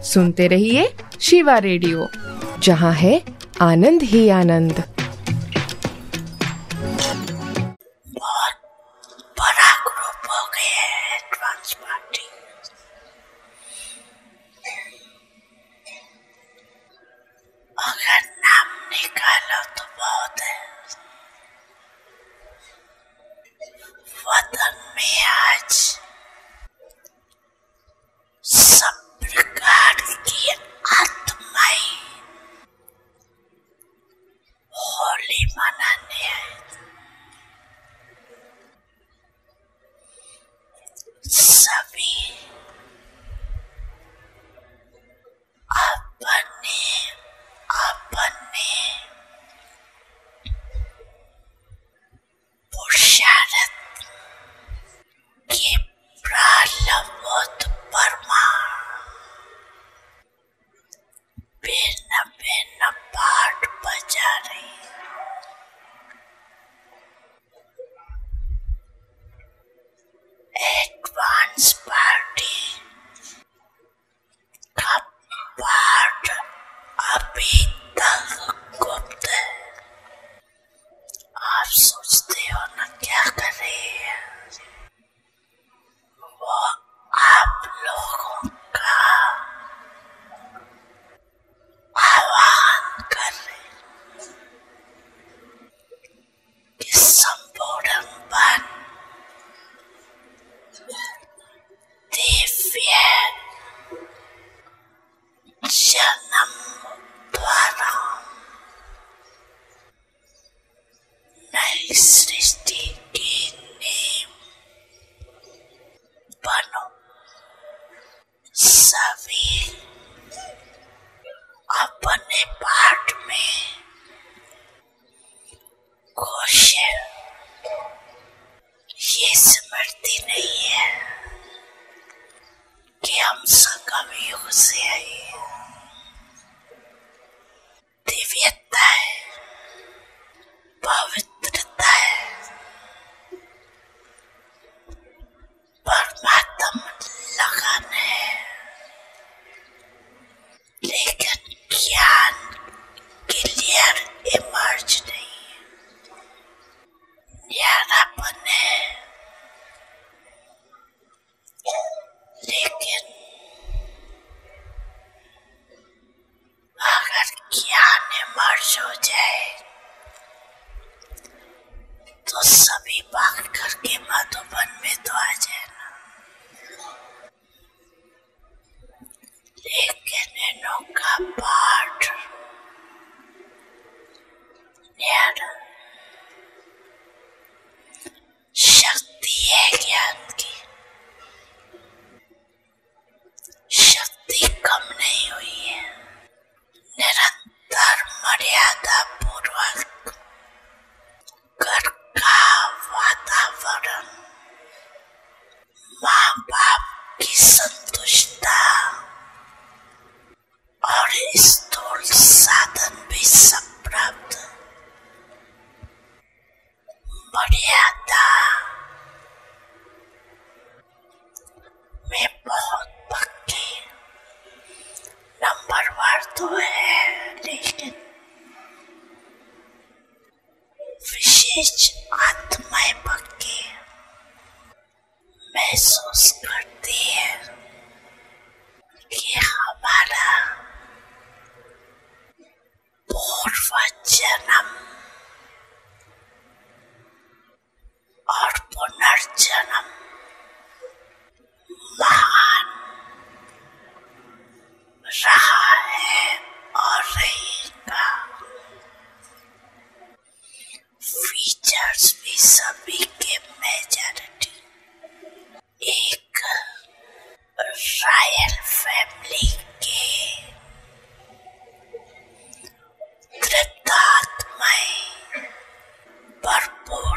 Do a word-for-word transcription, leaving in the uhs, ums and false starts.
सुनते रहिए शिवा रेडियो, जहाँ है आनंद ही आनंद। बहुत बड़ा ग्रुप हो गया है एडवांस पार्टी। अगर नाम निकालो तो बहुत है। वतन में आज सब प्रकार की आत्माएं होली मनाने आए। सभी अपने अपने पुरुषार्थ के प्रलब्ध प्रमाण भिन्न भिन्न पाठ बजा रही। एडवांस पार्टी का पाठ अभी तक गुप्त है। आप सोचते हो ना क्या कर रही है वो? आप लोगों का आह्वान कर रहे कि संपूर्ण बन दिव्य जन्म द्वारा नई सृष्टि की नींव बनो। सभी अपने पाठ में खुश है। ये स्मृति नहीं है कि हम संगम युग से आए। दिव्यता है, पवित्रता है, परमात्मा लगन है। लेकिन ज्ञान क्लियर इमर्ज नहीं है, न्यारापन है। लेकिन अगर ज्ञान इमर्ज हो जाए तो सभी भाग करके मधुबन में तो आ जाए ना। लेकिन इनों का पाठ न्यारा शक्ति है ज्ञान की। शक्ति कम नहीं हुई है। निरंतर मर्यादा पूर्वक घर का वातावरण, माँ बाप की संतुष्टता और स्थूल साधन भी सब प्राप्त। मर्यादा में बहुत पक्के नंबरवार तो है, लेकिन विशेष आत्माएं पक्के महसूस करती है कि हमारा पूर्व जन्म और पुनर्जन्म महान रहा है और रहेगा। फीचर्स भी सभी के मेजॉरिटी एक रॉयल फैमिली के तृप्त आत्माएं भरपूर